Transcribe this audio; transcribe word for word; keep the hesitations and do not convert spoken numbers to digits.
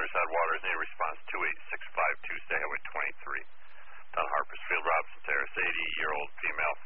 Riverside Waters, need a response two eight six five two, stay highway twenty-three. Down Harpersfield, Robinson Terrace, eighty-year-old female,